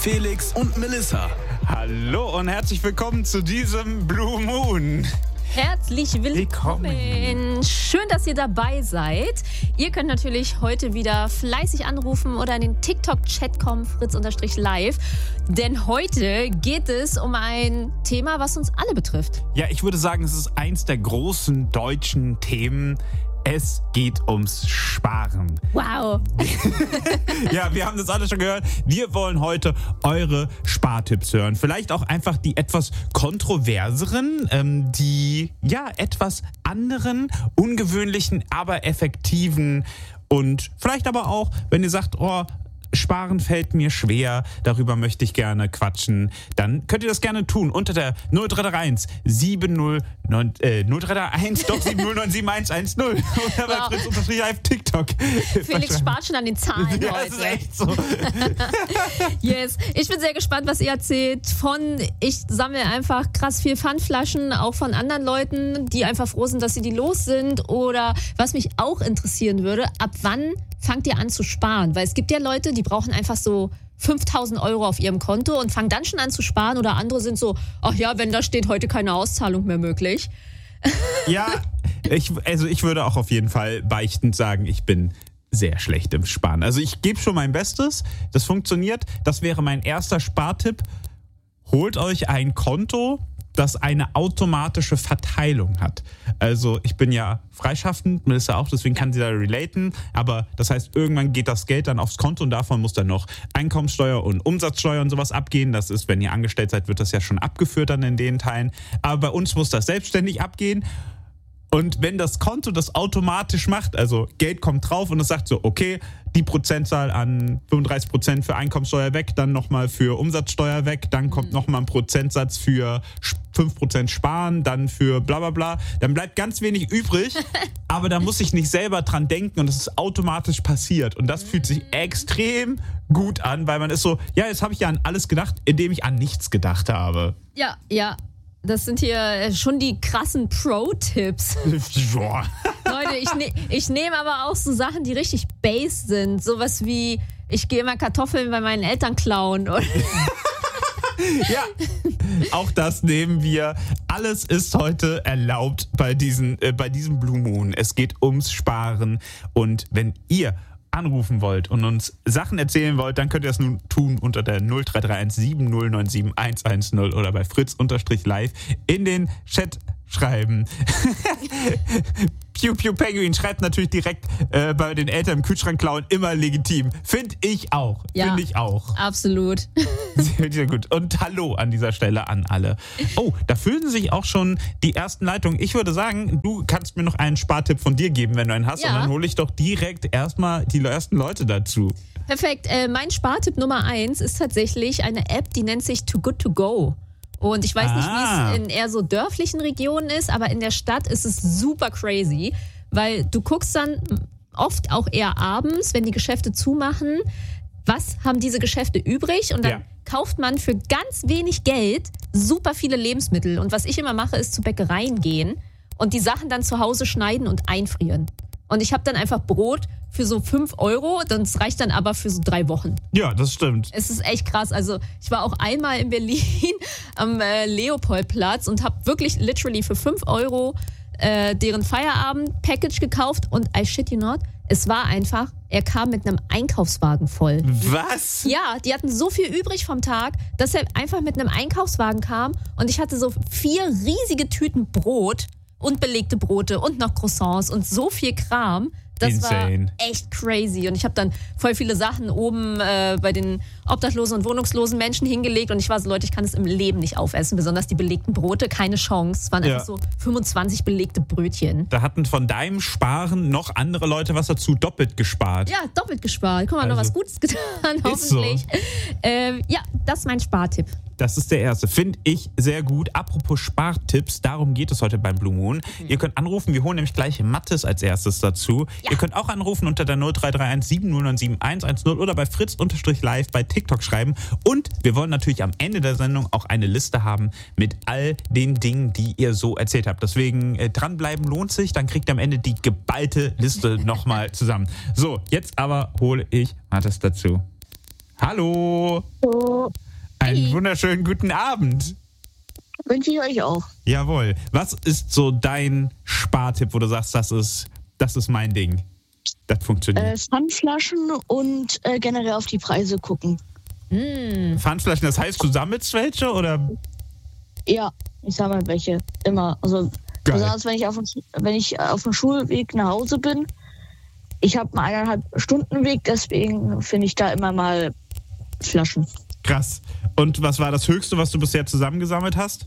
Felix und Melissa. Hallo und herzlich willkommen zu diesem Blue Moon. Herzlich willkommen. Schön, dass ihr dabei seid. Ihr könnt natürlich heute wieder fleißig anrufen oder in den TikTok-Chat kommen, Fritz_live. Denn heute geht es um ein Thema, was uns alle betrifft. Ja, ich würde sagen, es ist eins der großen deutschen Themen. Es geht ums Sparen. Wow. Ja, wir haben das alle schon gehört. Wir wollen heute eure Spartipps hören. Vielleicht auch einfach die etwas kontroverseren, die etwas anderen, ungewöhnlichen, aber effektiven und vielleicht aber auch, wenn ihr sagt, Sparen fällt mir schwer, darüber möchte ich gerne quatschen, dann könnt ihr das gerne tun unter der 0331 7097110 oder bei Fritz_live TikTok. Felix spart schon an den Zahlen ja, heute. Das ist echt so. Yes. Ich bin sehr gespannt, was ihr erzählt. Ich sammle einfach krass viel Pfandflaschen, auch von anderen Leuten, die einfach froh sind, dass sie die los sind. Oder was mich auch interessieren würde, ab wann fangt ihr an zu sparen? Weil es gibt ja Leute, die brauchen einfach so 5.000 Euro auf ihrem Konto und fangen dann schon an zu sparen. Oder andere sind so, ach ja, wenn da steht, heute keine Auszahlung mehr möglich. Ja, ich würde auch auf jeden Fall beichtend sagen, ich bin sehr schlecht im Sparen. Also ich gebe schon mein Bestes, das funktioniert. Das wäre mein erster Spartipp. Holt euch ein Konto, das eine automatische Verteilung hat. Also ich bin ja freischaffend, Melissa auch, deswegen kann sie da relaten. Aber das heißt, irgendwann geht das Geld dann aufs Konto und davon muss dann noch Einkommensteuer und Umsatzsteuer und sowas abgehen. Das ist, wenn ihr angestellt seid, wird das ja schon abgeführt dann in den Teilen. Aber bei uns muss das selbstständig abgehen. Und wenn das Konto das automatisch macht, also Geld kommt drauf und es sagt so, okay, die Prozentzahl an 35% für Einkommensteuer weg, dann nochmal für Umsatzsteuer weg, dann kommt nochmal ein Prozentsatz für 5% sparen, dann für bla bla bla, dann bleibt ganz wenig übrig, aber da muss ich nicht selber dran denken und es ist automatisch passiert. Und das fühlt sich extrem gut an, weil man ist so, ja, jetzt habe ich ja an alles gedacht, indem ich an nichts gedacht habe. Ja. Das sind hier schon die krassen Pro-Tipps. Joa. Leute, ich nehme aber auch so Sachen, die richtig base sind. Sowas wie, ich gehe immer Kartoffeln bei meinen Eltern klauen. Ja, auch das nehmen wir. Alles ist heute erlaubt bei diesem Blue Moon. Es geht ums Sparen. Und wenn ihr anrufen wollt und uns Sachen erzählen wollt, dann könnt ihr das nun tun unter der 0331 7097110 oder bei Fritz_live in den Chat schreiben. Pew Pew Penguin schreibt natürlich direkt bei den Eltern im Kühlschrank klauen, immer legitim. Finde ich auch. Ja, absolut. Sehr gut. Und hallo an dieser Stelle an alle. Oh, da füllen sich auch schon die ersten Leitungen. Ich würde sagen, du kannst mir noch einen Spartipp von dir geben, wenn du einen hast. Ja. Und dann hole ich doch direkt erstmal die ersten Leute dazu. Perfekt. Mein Spartipp Nummer 1 ist tatsächlich eine App, die nennt sich Too Good To Go. Und ich weiß nicht, wie es in eher so dörflichen Regionen ist, aber in der Stadt ist es super crazy, weil du guckst dann oft auch eher abends, wenn die Geschäfte zumachen, was haben diese Geschäfte übrig und dann kauft man für ganz wenig Geld super viele Lebensmittel. Und was ich immer mache, ist zu Bäckereien gehen und die Sachen dann zu Hause schneiden und einfrieren. Und ich habe dann einfach Brot für so 5 Euro, das reicht dann aber für so 3 Wochen. Ja, das stimmt. Es ist echt krass. Also ich war auch einmal in Berlin am Leopoldplatz und habe wirklich literally für 5 Euro deren Feierabend-Package gekauft und I shit you not, es war einfach, er kam mit einem Einkaufswagen voll. Was? Ja, die hatten so viel übrig vom Tag, dass er einfach mit einem Einkaufswagen kam und ich hatte so 4 riesige Tüten Brot und belegte Brote und noch Croissants und so viel Kram. Das Insane. War echt crazy. Und ich habe dann voll viele Sachen oben bei den obdachlosen und wohnungslosen Menschen hingelegt. Und ich war so, Leute, ich kann es im Leben nicht aufessen. Besonders die belegten Brote, keine Chance. Es waren einfach so 25 belegte Brötchen. Da hatten von deinem Sparen noch andere Leute was dazu doppelt gespart. Ja, doppelt gespart. Guck mal, noch was Gutes getan, hoffentlich. So. Ja, das ist mein Spartipp. Das ist der erste. Finde ich sehr gut. Apropos Spartipps, darum geht es heute beim Blue Moon. Ihr könnt anrufen, wir holen nämlich gleich Mathis als erstes dazu. Ja. Ihr könnt auch anrufen unter der 0331 7097110 oder bei Fritz_live bei TikTok schreiben. Und wir wollen natürlich am Ende der Sendung auch eine Liste haben mit all den Dingen, die ihr so erzählt habt. Deswegen dranbleiben lohnt sich, dann kriegt ihr am Ende die geballte Liste nochmal zusammen. So, jetzt aber hole ich Mathis dazu. Hallo. So, Einen wunderschönen guten Abend. wünsche ich euch auch. Jawohl. Was ist so dein Spartipp, wo du sagst, das ist mein Ding? Das funktioniert. Pfandflaschen und generell auf die Preise gucken. Pfandflaschen, das heißt, du sammelst welche oder? Ja, ich sammle welche. Immer. Also, Geil. besonders wenn ich auf dem Schulweg nach Hause bin. Ich habe einen 1,5 Stunden Weg, deswegen finde ich da immer mal Flaschen. Krass. Und was war das Höchste, was du bisher zusammengesammelt hast?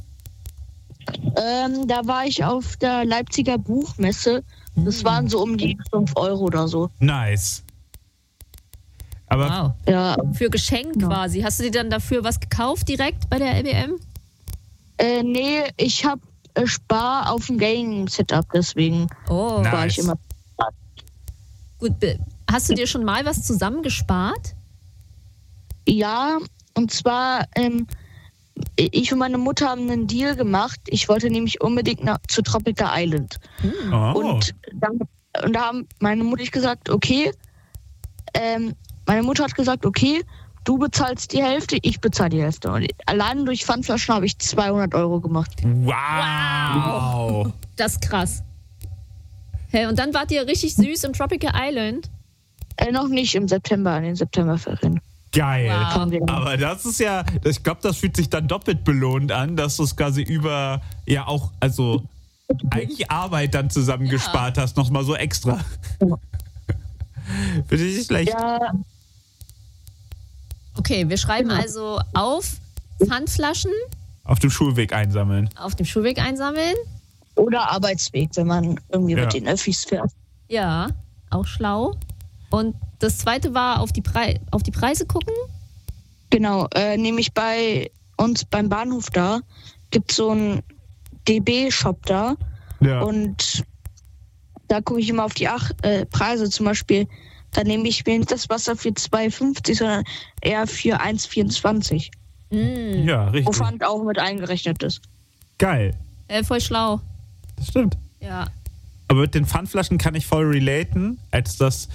Da war ich auf der Leipziger Buchmesse. Das waren so um die 5 Euro oder so. Nice. Aber Wow. Ja, Für Geschenk quasi. Hast du dir dann dafür was gekauft direkt bei der LBM? nee, ich habe Spar auf dem Gaming-Setup, deswegen Oh, Na. war ich Nice. immer. gut. Hast du dir schon mal was zusammengespart? Ja, und zwar, ich und meine Mutter haben einen Deal gemacht. Ich wollte nämlich unbedingt zu Tropical Island. Und da haben meine Mutter gesagt, okay, du bezahlst die Hälfte, ich bezahle die Hälfte. Und allein durch Pfandflaschen habe ich 200 Euro gemacht. wow. Das ist krass. Hey, und dann wart ihr richtig süß im Tropical Island? Noch nicht im September, in den Septemberferien. Geil. Wow. Aber das ist ja, ich glaube, das fühlt sich dann doppelt belohnt an, dass du es quasi über, ja auch, also eigentlich Arbeit dann zusammengespart hast, nochmal so extra. Ja. Finde ich nicht schlecht. Ja, Okay, wir schreiben also auf Pfandflaschen Auf dem Schulweg einsammeln. auf dem Schulweg einsammeln. oder Arbeitsweg, wenn man irgendwie Ja. mit den Öffis fährt. Ja, auch schlau. Und das zweite war auf die Preise gucken. Genau, nämlich bei uns beim Bahnhof da gibt es so einen DB-Shop da. Ja. Und da gucke ich immer auf die Preise zum Beispiel. Da nehme ich mir nicht das Wasser für 2,50, sondern eher für 1,24. Ja, Wo richtig. Pfand auch mit eingerechnet ist. Geil. Voll schlau. Das stimmt. Ja. Aber mit den Pfandflaschen kann ich voll relaten, als das.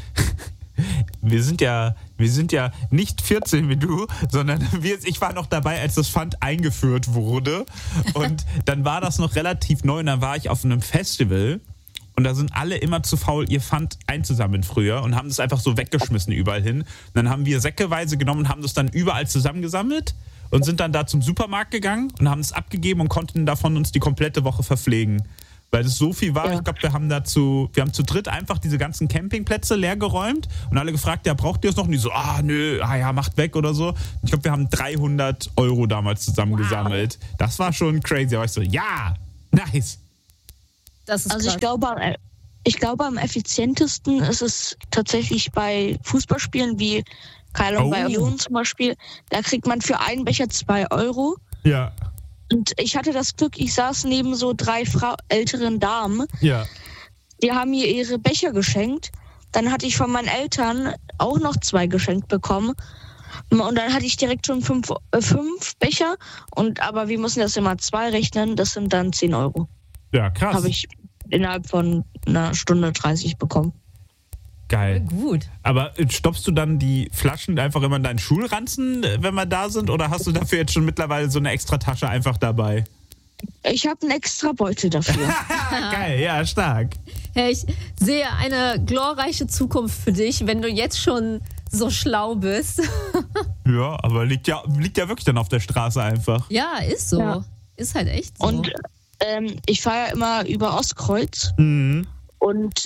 Wir sind ja nicht 14 wie du, sondern ich war noch dabei, als das Pfand eingeführt wurde. Und dann war das noch relativ neu und dann war ich auf einem Festival und da sind alle immer zu faul, ihr Pfand einzusammeln früher und haben das einfach so weggeschmissen überall hin. Und dann haben wir säckeweise genommen und haben das dann überall zusammengesammelt und sind dann da zum Supermarkt gegangen und haben es abgegeben und konnten davon uns die komplette Woche verpflegen. Weil es so viel war, Ja. ich glaube, wir haben zu dritt einfach diese ganzen Campingplätze leer geräumt und alle gefragt, ja, braucht ihr es noch? Und die so, macht weg oder so. Und ich glaube, wir haben 300 Euro damals zusammengesammelt. Das war schon crazy. Aber ich so, ja, nice. Das ist Also krass. ich glaube, am effizientesten ist es tatsächlich bei Fußballspielen wie Kyle und bei Union zum Beispiel. Da kriegt man für einen Becher 2 Euro. Ja, Und ich hatte das Glück, ich saß neben so 3 älteren Damen. ja. Die haben mir ihre Becher geschenkt. Dann hatte ich von meinen Eltern auch noch 2 geschenkt bekommen. Und dann hatte ich direkt schon 5 Becher. Aber wir müssen das immer 2 rechnen. Das sind dann 10 Euro. Ja, krass. Habe ich innerhalb von einer Stunde 30 bekommen. Geil. Gut. Aber stopfst du dann die Flaschen einfach immer in deinen Schulranzen, wenn wir da sind? Oder hast du dafür jetzt schon mittlerweile so eine extra Tasche einfach dabei? Ich habe einen extra Beutel dafür. Geil, ja, stark. Hey, ich sehe eine glorreiche Zukunft für dich, wenn du jetzt schon so schlau bist. Ja, aber liegt ja wirklich dann auf der Straße einfach. Ja, ist so. Ja. Ist halt echt so. Und ich fahre ja immer über Ostkreuz. Mhm. Und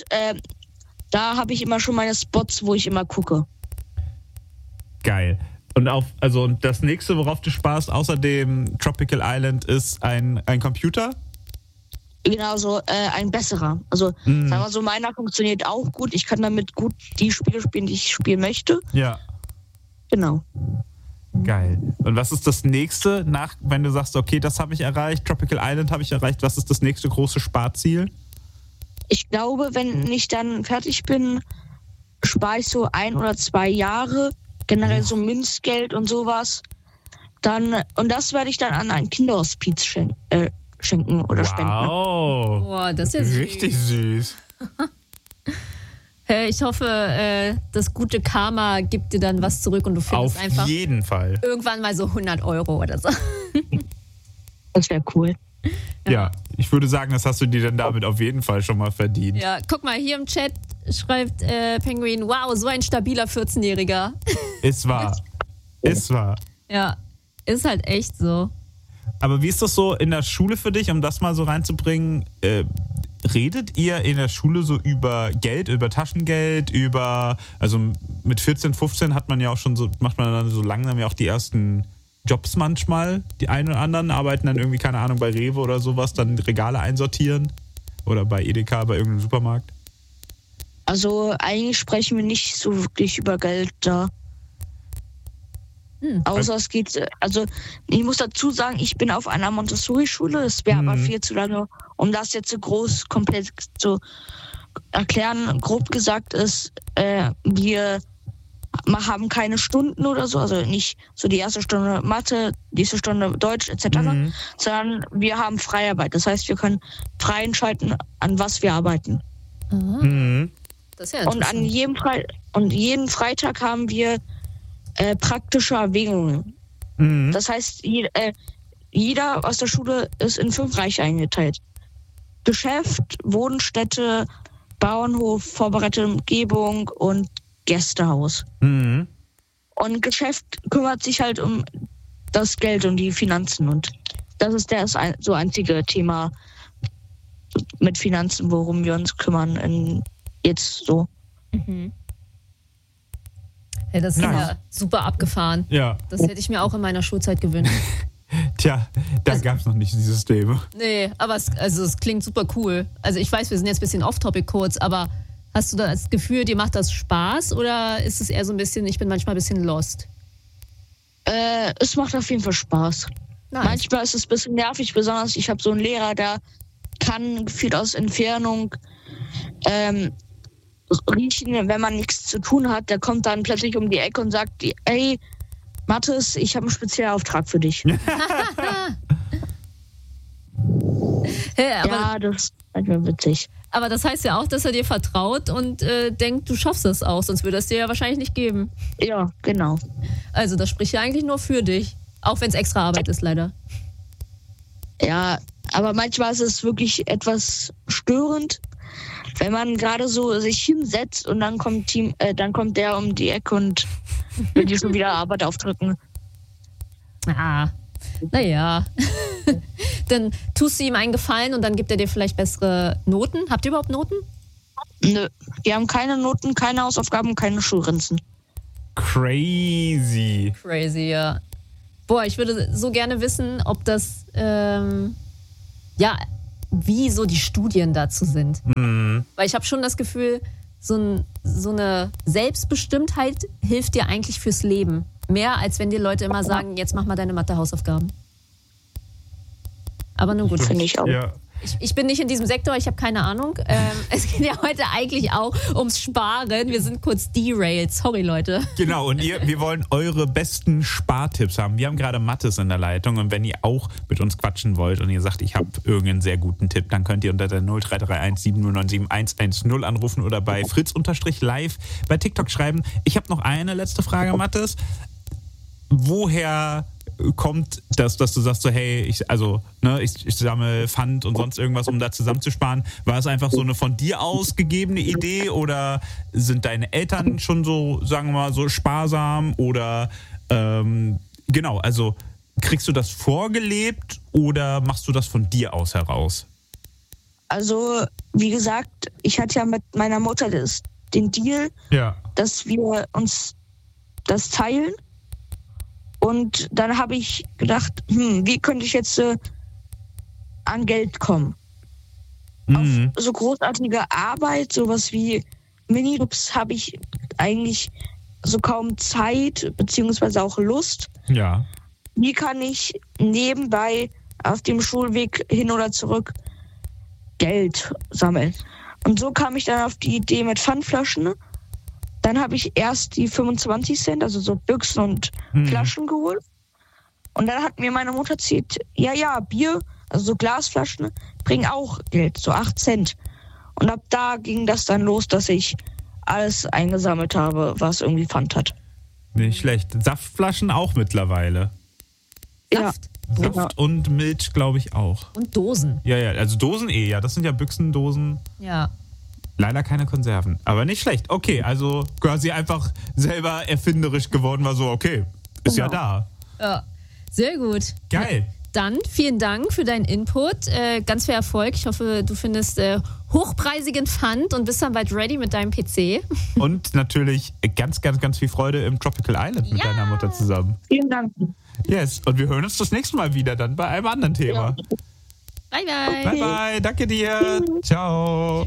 da habe ich immer schon meine Spots, wo ich immer gucke. Geil. Und und das nächste, worauf du sparst, außer dem Tropical Island, ist ein Computer? Genau, so ein besserer. Also, sagen wir so, meiner funktioniert auch gut. Ich kann damit gut die Spiele spielen, die ich spielen möchte. Ja. Genau. Geil. Und was ist das nächste, wenn du sagst, okay, das habe ich erreicht, Tropical Island habe ich erreicht, was ist das nächste große Sparziel? Ich glaube, wenn ich dann fertig bin, spare ich so 1 oder 2 Jahre. Generell so Münzgeld und sowas. Und das werde ich dann an ein Kinderhospiz schenken oder spenden. Wow. Boah, das ist ja süß. Richtig süß. Ich hoffe, das gute Karma gibt dir dann was zurück und du findest einfach auf jeden Fall irgendwann mal so 100 Euro oder so. Das wäre cool. Ja, ich würde sagen, das hast du dir dann damit auf jeden Fall schon mal verdient. Ja, guck mal, hier im Chat schreibt Penguin, wow, so ein stabiler 14-Jähriger. Ist wahr. Ist wahr. Ja, ist halt echt so. Aber wie ist das so in der Schule für dich, um das mal so reinzubringen? Redet ihr in der Schule so über Geld, über Taschengeld, also mit 14, 15 hat man ja auch schon so, macht man dann so langsam ja auch die ersten Jobs manchmal. Die einen oder anderen arbeiten dann irgendwie, keine Ahnung, bei Rewe oder sowas, dann Regale einsortieren oder bei Edeka, bei irgendeinem Supermarkt. Also eigentlich sprechen wir nicht so wirklich über Geld da. Außer es geht, also ich muss dazu sagen, ich bin auf einer Montessori-Schule, es wäre aber viel zu lange, um das jetzt so groß, komplett zu erklären. Grob gesagt ist, wir haben keine Stunden oder so, also nicht so die erste Stunde Mathe, die erste Stunde Deutsch etc., sondern wir haben Freiarbeit. Das heißt, wir können frei entscheiden, an was wir arbeiten. Das ist ja interessant. Und jeden Freitag haben wir praktische Erwägungen. Das heißt, jeder aus der Schule ist in 5 Bereiche eingeteilt. Geschäft, Wohnstätte, Bauernhof, vorbereitete Umgebung und Gästehaus. Und Geschäft kümmert sich halt um das Geld und die Finanzen. Und das ist das so einzige Thema mit Finanzen, worum wir uns kümmern jetzt so. Ja, das ist ja super abgefahren. Ja. Das hätte ich mir auch in meiner Schulzeit gewünscht. Tja, da gab es noch nicht dieses Thema. Nee, aber es klingt super cool. Also ich weiß, wir sind jetzt ein bisschen off-topic kurz, aber hast du das Gefühl, dir macht das Spaß oder ist es eher so ein bisschen, ich bin manchmal ein bisschen lost? Es macht auf jeden Fall Spaß. Nice. Manchmal ist es ein bisschen nervig, besonders ich habe so einen Lehrer, der kann gefühlt aus Entfernung riechen, wenn man nichts zu tun hat. Der kommt dann plötzlich um die Ecke und sagt, ey, Mathis, ich habe einen Spezialauftrag für dich. Ja, das ist manchmal witzig. Aber das heißt ja auch, dass er dir vertraut und denkt, du schaffst das auch, sonst würde er es dir ja wahrscheinlich nicht geben. Ja, genau. Also das spricht ja eigentlich nur für dich, auch wenn es extra Arbeit ist, leider. Ja, aber manchmal ist es wirklich etwas störend, wenn man gerade so sich hinsetzt und dann kommt der um die Ecke und will dir schon wieder Arbeit aufdrücken. Naja. Dann tust du ihm einen Gefallen und dann gibt er dir vielleicht bessere Noten. Habt ihr überhaupt Noten? Nö, wir haben keine Noten, keine Hausaufgaben, keine Schulranzen. Crazy, ja. Boah, ich würde so gerne wissen, ob das, wie so die Studien dazu sind. Weil ich habe schon das Gefühl, so eine Selbstbestimmtheit hilft dir eigentlich fürs Leben. Mehr, als wenn dir Leute immer sagen, jetzt mach mal deine Mathe-Hausaufgaben. Aber nun gut. Finde ich auch. Ja. Ich bin nicht in diesem Sektor, ich habe keine Ahnung. Es geht ja heute eigentlich auch ums Sparen. Wir sind kurz derailed. Sorry, Leute. Genau, und wir wollen eure besten Spartipps haben. Wir haben gerade Mathis in der Leitung und wenn ihr auch mit uns quatschen wollt und ihr sagt, ich habe irgendeinen sehr guten Tipp, dann könnt ihr unter der 0331 7097 110 anrufen oder bei Fritz_live bei TikTok schreiben. Ich habe noch eine letzte Frage, Mathis. Woher kommt das, dass du sagst so, hey, ich sammle Pfand und sonst irgendwas, um da zusammenzusparen? War es einfach so eine von dir ausgegebene Idee oder sind deine Eltern schon so, sagen wir mal, so sparsam oder genau, also kriegst du das vorgelebt oder machst du das von dir aus heraus? Also, wie gesagt, ich hatte ja mit meiner Mutter den Deal, dass wir uns das teilen. Und dann habe ich gedacht, wie könnte ich jetzt an Geld kommen? Auf so großartige Arbeit, sowas wie Minijobs, habe ich eigentlich so kaum Zeit, beziehungsweise auch Lust. Ja. Wie kann ich nebenbei auf dem Schulweg hin oder zurück Geld sammeln? Und so kam ich dann auf die Idee mit Pfandflaschen. Dann habe ich erst die 25 Cent, also so Büchsen und Flaschen geholt. Und dann hat mir meine Mutter erzählt, ja, Bier, also so Glasflaschen, bringen auch Geld, so 8 Cent. Und ab da ging das dann los, dass ich alles eingesammelt habe, was irgendwie Pfand hat. Nicht schlecht. Saftflaschen auch mittlerweile. Saft. Saft und Milch, glaube ich, auch. Und Dosen. Ja, also Dosen ja. Das sind ja Büchsendosen. Ja. Leider keine Konserven. Aber nicht schlecht. Okay, also quasi einfach selber erfinderisch geworden, war so, okay, ist ja da. Ja, sehr gut. Geil. Dann vielen Dank für deinen Input. Ganz viel Erfolg. Ich hoffe, du findest hochpreisigen Pfand und bist dann bald ready mit deinem PC. Und natürlich ganz, ganz, ganz viel Freude im Tropical Island mit deiner Mutter zusammen. Vielen Dank. Yes, und wir hören uns das nächste Mal wieder dann bei einem anderen Thema. Ja. Bye, bye. Bye, bye. Danke dir. Ciao.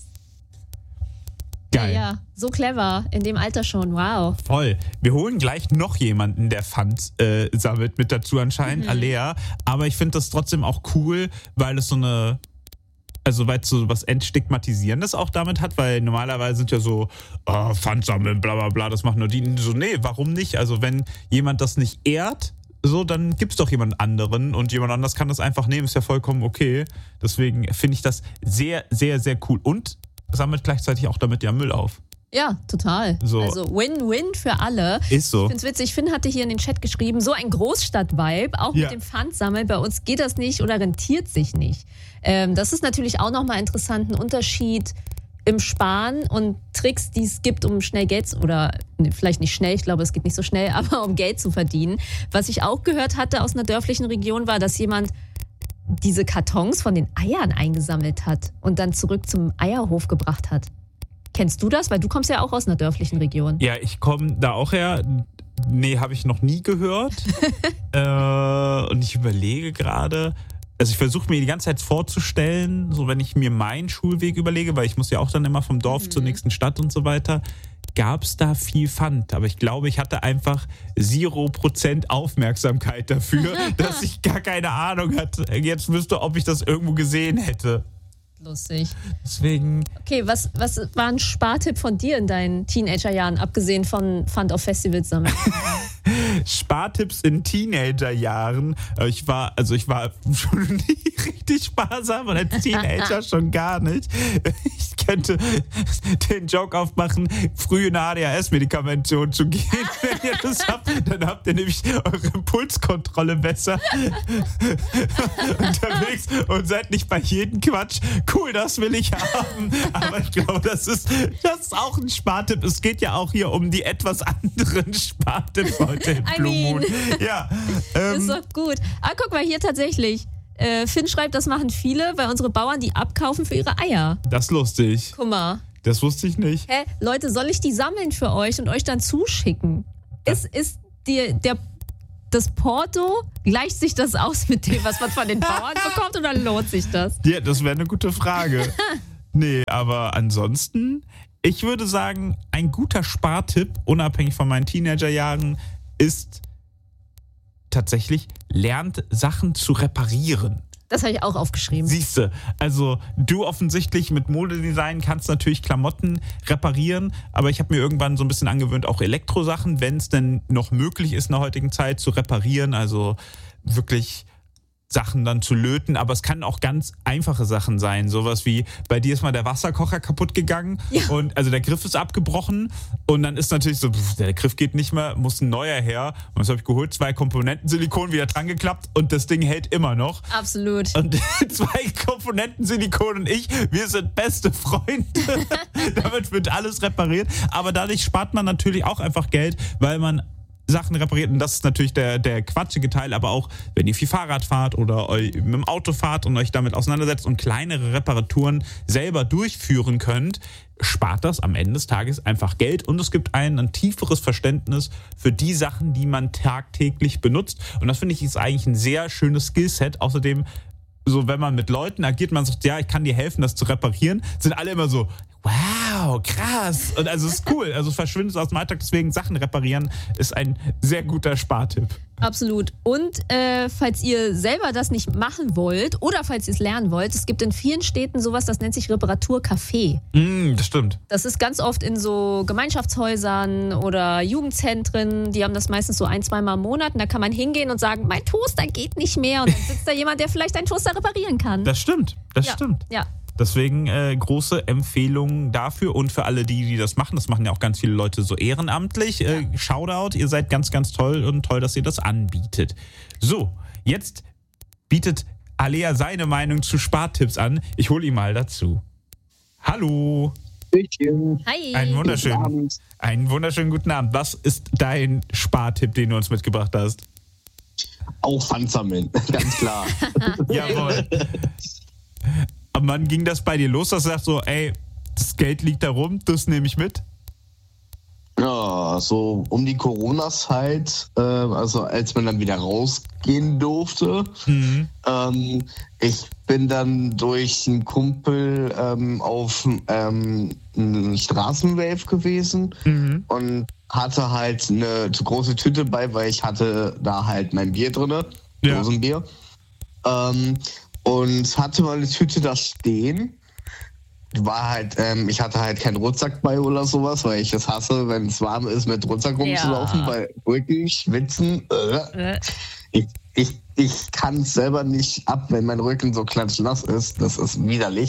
Geil. Ja, so clever. In dem Alter schon. Wow. Voll. Wir holen gleich noch jemanden, der Pfand sammelt, mit dazu anscheinend, Alea. Aber ich finde das trotzdem auch cool, weil es weil es so was Entstigmatisierendes auch damit hat, weil normalerweise sind ja so, Pfand sammeln, bla bla bla, das machen nur die. So, nee, warum nicht? Also wenn jemand das nicht ehrt, so, dann gibt's doch jemand anderen und jemand anders kann das einfach nehmen, ist ja vollkommen okay. Deswegen finde ich das sehr, sehr, sehr cool. Und sammelt gleichzeitig auch damit ja Müll auf. Ja, total. So. Also Win-Win für alle. Ist so. Ich finde es witzig, Finn hatte hier in den Chat geschrieben, so ein Großstadt-Vibe, auch mit dem Pfandsammeln. Bei uns geht das nicht oder rentiert sich nicht. Das ist natürlich auch nochmal interessant, ein Unterschied im Sparen und Tricks, die es gibt, um schnell Geld, vielleicht nicht schnell, ich glaube, es geht nicht so schnell, aber um Geld zu verdienen. Was ich auch gehört hatte aus einer dörflichen Region war, dass jemand diese Kartons von den Eiern eingesammelt hat und dann zurück zum Eierhof gebracht hat. Kennst du das? Weil du kommst ja auch aus einer dörflichen Region. Ja, ich komme da auch her. Nee, habe ich noch nie gehört. Und ich überlege gerade, also ich versuche mir die ganze Zeit vorzustellen, so wenn ich mir meinen Schulweg überlege, weil ich muss ja auch dann immer vom Dorf zur nächsten Stadt und so weiter, gab es da viel Pfand. Aber ich glaube, ich hatte einfach 0% Aufmerksamkeit dafür, dass ich gar keine Ahnung hatte. Jetzt wüsste, ob ich das irgendwo gesehen hätte. Lustig. Deswegen. Okay, was war ein Spartipp von dir in deinen Teenagerjahren, abgesehen von Pfand auf Festivals sammeln? Spartipps in Teenagerjahren. Ich war schon nie richtig sparsam und als Teenager schon gar nicht. Ich könnte den Joke aufmachen, früh eine ADHS-Medikamentation zu gehen. Wenn ihr das habt, dann habt ihr nämlich eure Impulskontrolle besser unterwegs und seid nicht bei jedem Quatsch. Cool, das will ich haben. Aber ich glaube, das ist auch ein Spartipp. Es geht ja auch hier um die etwas anderen Spartipps heute in Blue Moon. Ja, ist doch gut. Ah, guck mal, hier tatsächlich. Finn schreibt, das machen viele, weil unsere Bauern die abkaufen für ihre Eier. Das ist lustig. Guck mal. Das wusste ich nicht. Hä, Leute, soll ich die sammeln für euch und euch dann zuschicken? Das Porto, gleicht sich das aus mit dem, was man von den Bauern bekommt, oder lohnt sich das? Ja, das wäre eine gute Frage. Nee, aber ansonsten, ich würde sagen, ein guter Spartipp, unabhängig von meinen Teenagerjahren, ist tatsächlich, lernt Sachen zu reparieren. Das habe ich auch aufgeschrieben. Siehste, also du offensichtlich mit Modedesign kannst natürlich Klamotten reparieren, aber ich habe mir irgendwann so ein bisschen angewöhnt, auch Elektrosachen, wenn es denn noch möglich ist in der heutigen Zeit, zu reparieren, also wirklich Sachen dann zu löten, aber es kann auch ganz einfache Sachen sein, sowas wie, bei dir ist mal der Wasserkocher kaputt gegangen und also der Griff ist abgebrochen und dann ist natürlich so, der Griff geht nicht mehr, muss ein neuer her und das habe ich geholt, 2 Komponenten Silikon wieder dran geklappt und das Ding hält immer noch. Absolut. Und 2 Komponenten Silikon und ich, wir sind beste Freunde. Damit wird alles repariert, aber dadurch spart man natürlich auch einfach Geld, weil man Sachen repariert und das ist natürlich der quatschige Teil, aber auch wenn ihr viel Fahrrad fahrt oder mit dem Auto fahrt und euch damit auseinandersetzt und kleinere Reparaturen selber durchführen könnt, spart das am Ende des Tages einfach Geld und es gibt ein tieferes Verständnis für die Sachen, die man tagtäglich benutzt und das finde ich ist eigentlich ein sehr schönes Skillset. Außerdem, so wenn man mit Leuten agiert, man sagt, ja, ich kann dir helfen, das zu reparieren, sind alle immer so, wow, krass. Und also es ist cool. Also es verschwindet aus dem Alltag. Deswegen Sachen reparieren ist ein sehr guter Spartipp. Absolut. Und falls ihr selber das nicht machen wollt oder falls ihr es lernen wollt, es gibt in vielen Städten sowas, das nennt sich Reparaturcafé. Das stimmt. Das ist ganz oft in so Gemeinschaftshäusern oder Jugendzentren. Die haben das meistens so 1-2 Mal im Monat. Und da kann man hingehen und sagen, mein Toaster geht nicht mehr. Und dann sitzt da jemand, der vielleicht einen Toaster reparieren kann. Das stimmt. Das stimmt. Ja. Deswegen große Empfehlung dafür und für alle, die das machen. Das machen ja auch ganz viele Leute so ehrenamtlich. Shoutout, ihr seid ganz, ganz toll und toll, dass ihr das anbietet. So, jetzt bietet Alea seine Meinung zu Spartipps an. Ich hole ihn mal dazu. Hallo. Hi. Einen wunderschönen guten Abend. Was ist dein Spartipp, den du uns mitgebracht hast? Auch Pfand sammeln, ganz klar. Jawohl. Und wann ging das bei dir los, dass du sagst so, ey, das Geld liegt da rum, das nehme ich mit? Ja, so um die Corona-Zeit, also als man dann wieder rausgehen durfte. Ich bin dann durch einen Kumpel auf einen Straßenrave gewesen und hatte halt eine zu große Tüte bei, weil ich hatte da halt mein Bier drinne, Dosenbier. Und hatte meine Tüte da stehen. War halt, ich hatte halt keinen Rucksack bei oder sowas, weil ich es hasse, wenn es warm ist, mit Rucksack rumzulaufen, weil Rücken, Schwitzen. Ich kann es selber nicht ab, wenn mein Rücken so klatschnass ist. Das ist widerlich.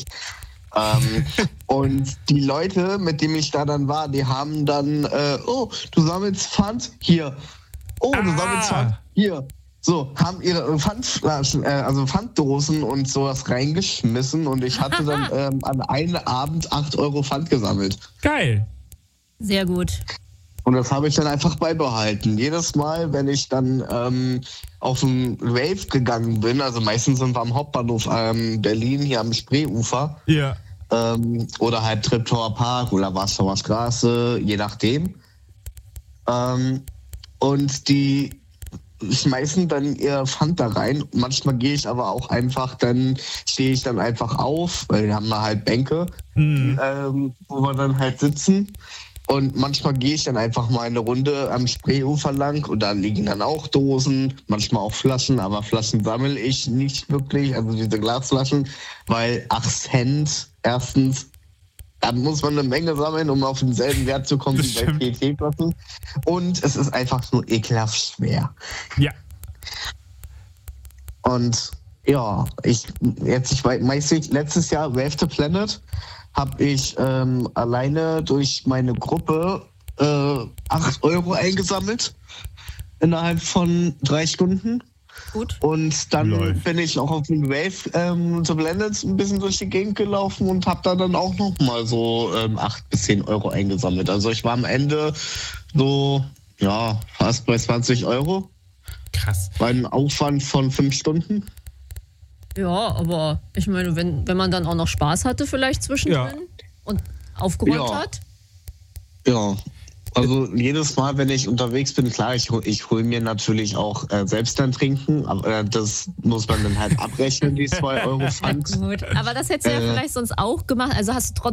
Und die Leute, mit denen ich da dann war, die haben dann, oh, du sammelst Pfand? Hier. Oh, du sammelst Pfand? Hier. So, haben ihre Pfandflaschen, also Pfanddosen und sowas reingeschmissen und ich hatte dann an einem Abend 8 Euro Pfand gesammelt. Geil. Sehr gut. Und das habe ich dann einfach beibehalten. Jedes Mal, wenn ich dann auf einen Rave gegangen bin, also meistens sind wir am Hauptbahnhof Berlin, hier am Spreeufer. Ja. Oder halt Treptower Park oder Warschauer Straße, je nachdem. Und die schmeißen dann ihr Pfand da rein. Manchmal gehe ich aber auch einfach, dann stehe ich dann einfach auf, weil wir haben da halt Bänke, wo wir dann halt sitzen. Und manchmal gehe ich dann einfach mal eine Runde am Spreeufer lang und da liegen dann auch Dosen, manchmal auch Flaschen, aber Flaschen sammle ich nicht wirklich, also diese Glasflaschen, weil 8 Cent, erstens, da muss man eine Menge sammeln, um auf denselben Wert zu kommen wie bei PET-Flaschen. Und es ist einfach nur ekelhaft schwer. Ja. Und ja, letztes Jahr Rave the Planet habe ich alleine durch meine Gruppe 8 Euro eingesammelt innerhalb von 3 Stunden. Gut. Und dann bin ich auch auf dem Wave The Planet ein bisschen durch die Gegend gelaufen und habe da dann auch nochmal so 8 bis 10 Euro eingesammelt. Also ich war am Ende so, ja, fast bei 20 Euro. Krass. Bei einem Aufwand von 5 Stunden. Ja, aber ich meine, wenn man dann auch noch Spaß hatte vielleicht zwischendrin und aufgeräumt hat. Ja, also jedes Mal, wenn ich unterwegs bin, klar, ich hole mir natürlich auch selbst dann trinken, aber das muss man dann halt abrechnen, die 2 Euro Pfand. Gut, aber das hättest du ja vielleicht sonst auch gemacht, also hast du trotzdem